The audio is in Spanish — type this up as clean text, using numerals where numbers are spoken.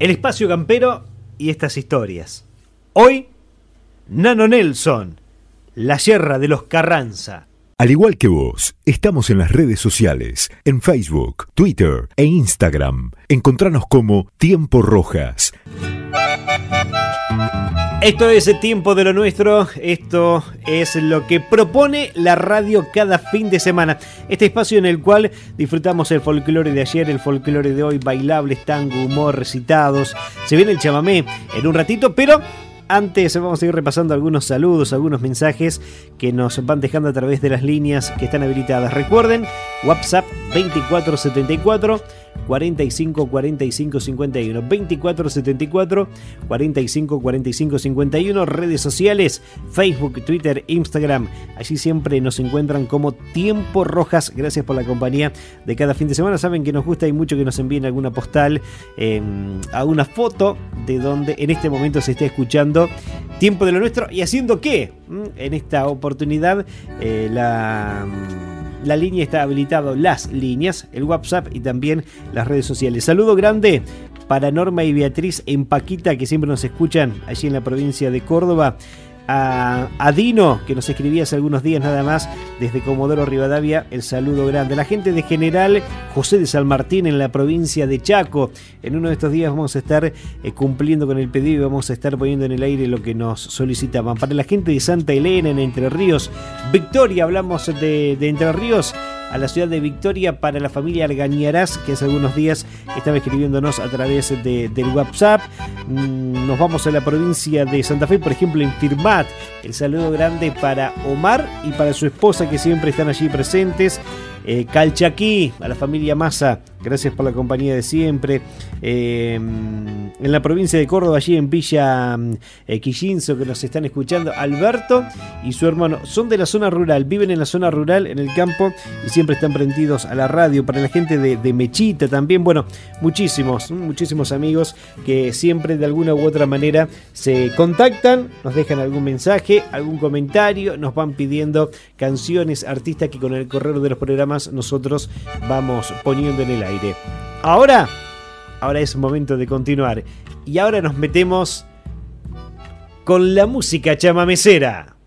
El espacio campero y estas historias. Hoy, Nano Nelson, la Sierra de los Carranza. Al igual que vos, estamos en las redes sociales, en Facebook, Twitter e Instagram. Encontranos como Tiempo Rojas. Esto es el Tiempo de lo Nuestro, esto es lo que propone la radio cada fin de semana. Este espacio en el cual disfrutamos el folclore de ayer, el folclore de hoy, bailables, tango, humor, recitados. Se viene el chamamé en un ratito, pero antes vamos a ir repasando algunos saludos, algunos mensajes que nos van dejando a través de las líneas que están habilitadas. Recuerden, WhatsApp 2474 45 45 51, 2474 45 45 51, redes sociales, Facebook, Twitter, Instagram. Allí siempre nos encuentran como Tiempo Rojas. Gracias por la compañía de cada fin de semana. Saben que nos gusta y mucho que nos envíen alguna postal, alguna foto de donde en este momento se está escuchando Tiempo de lo Nuestro. ¿Y haciendo qué? En esta oportunidad la línea está habilitada, las líneas, el WhatsApp y también las redes sociales. Saludo grande para Norma y Beatriz en Paquita, que siempre nos escuchan allí en la provincia de Córdoba. A Dino, que nos escribía hace algunos días nada más desde Comodoro Rivadavia, el saludo grande. La gente de General José de San Martín en la provincia de Chaco. En uno de estos días vamos a estar cumpliendo con el pedido y vamos a estar poniendo en el aire lo que nos solicitaban. Para la gente de Santa Elena en Entre Ríos, Victoria, hablamos de Entre Ríos, a la ciudad de Victoria, para la familia Argañarás, que hace algunos días estaba escribiéndonos a través del WhatsApp. Nos vamos a la provincia de Santa Fe, por ejemplo, en Firmat. El saludo grande para Omar y para su esposa, que siempre están allí presentes. Calchaquí, a la familia Massa, gracias por la compañía de siempre. En la provincia de Córdoba, allí en Villa Quillinzo, que nos están escuchando, Alberto y su hermano son de la zona rural, viven en la zona rural, en el campo, y siempre están prendidos a la radio. Para la gente de Mechita también, bueno, muchísimos amigos que siempre de alguna u otra manera se contactan, nos dejan algún mensaje, algún comentario, nos van pidiendo canciones, artistas que con el correr de los programas nosotros vamos poniendo en el aire. Ahora es momento de continuar y ahora nos metemos con la música chamamecera.